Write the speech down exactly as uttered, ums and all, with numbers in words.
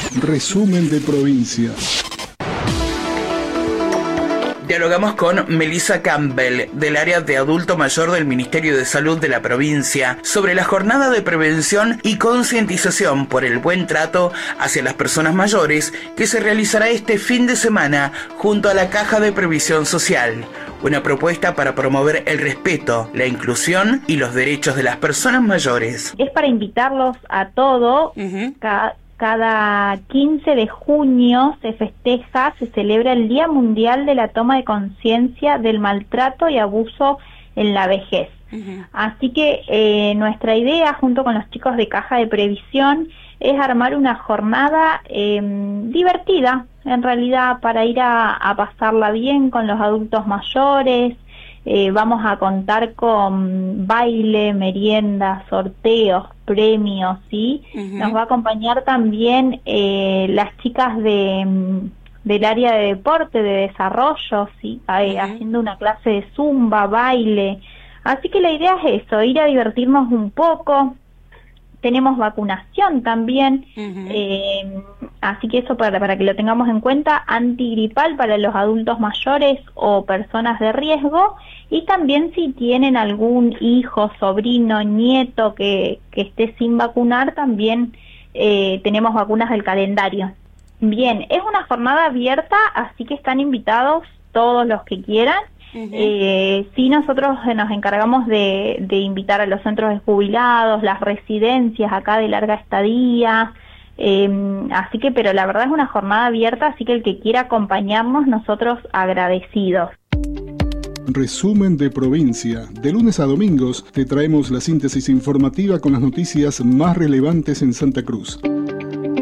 Resumen de provincia. Dialogamos con Melissa Campbell, del área de adulto mayor del Ministerio de Salud de la provincia, sobre la jornada de prevención y concientización por el buen trato hacia las personas mayores que se realizará este fin de semana junto a la Caja de Previsión Social. Una propuesta para promover el respeto, la inclusión y los derechos de las personas mayores. Es para invitarlos a todo. Uh-huh. Cada, cada quince de junio se festeja, se celebra el Día Mundial de la Toma de Conciencia del Maltrato y Abuso en la Vejez. Uh-huh. Así que eh, nuestra idea, junto con los chicos de Caja de Previsión, es armar una jornada eh, divertida, en realidad, para ir a, a pasarla bien con los adultos mayores. Eh, vamos a contar con baile, merienda, sorteos, premios, ¿sí? Uh-huh. Nos va a acompañar también eh, las chicas de del área de deporte, de desarrollo, ¿sí? Eh, uh-huh. Haciendo una clase de zumba, baile. Así que la idea es eso, ir a divertirnos un poco. Tenemos vacunación también, uh-huh. eh, así que eso para, para que lo tengamos en cuenta, antigripal para los adultos mayores o personas de riesgo, y también si tienen algún hijo, sobrino, nieto que, que esté sin vacunar, también eh, tenemos vacunas del calendario. Bien, es una jornada abierta, así que están invitados todos los que quieran. Uh-huh. Eh, sí, nosotros nos encargamos de, de invitar a los centros de jubilados, las residencias acá de larga estadía, eh, así que, pero la verdad es una jornada abierta, así que el que quiera acompañarnos, nosotros agradecidos. Resumen de provincia. De lunes a domingos te traemos la síntesis informativa con las noticias más relevantes en Santa Cruz.